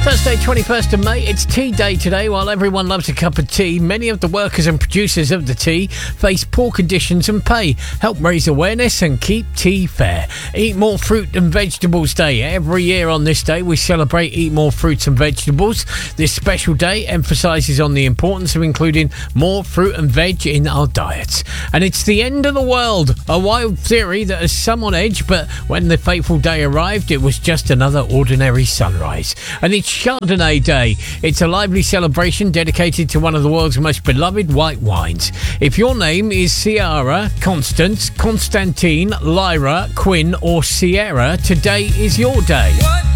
Thursday, 21st of May, it's tea day today. While everyone loves a cup of tea, many of the workers and producers of the tea face poor conditions and pay. Help raise awareness and keep tea fair. Eat More Fruit and Vegetables Day. Every year on this day, we celebrate Eat More Fruits and Vegetables. This special day emphasises on the importance of including more fruit and veg in our diets. And it's the end of the world, a wild theory that has some on edge, but when the fateful day arrived, it was just another ordinary sunrise. And it's Chardonnay Day. It's a lively celebration dedicated to one of the world's most beloved white wines. If your name is Ciara, Constance, Constantine, Lyra, Quinn or Sierra, today is your day.